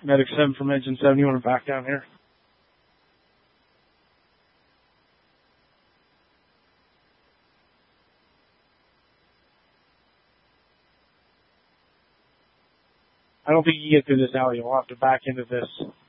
Medic 7 from Engine 7, you want to back down here? I don't think you can get through this alley. You'll have to back into this